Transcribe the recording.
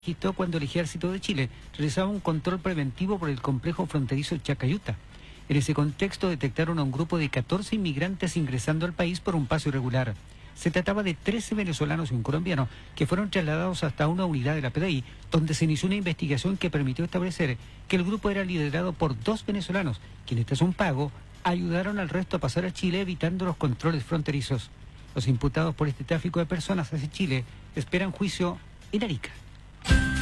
registró cuando el Ejército de Chile realizaba un control preventivo por el complejo fronterizo Chacayuta. En ese contexto detectaron a un grupo de 14 inmigrantes ingresando al país por un paso irregular. Se trataba de 13 venezolanos y un colombiano que fueron trasladados hasta una unidad de la PDI, donde se inició una investigación que permitió establecer que el grupo era liderado por 2 venezolanos, quienes tras un pago ayudaron al resto a pasar a Chile evitando los controles fronterizos. Los imputados por este tráfico de personas hacia Chile esperan juicio en Arica.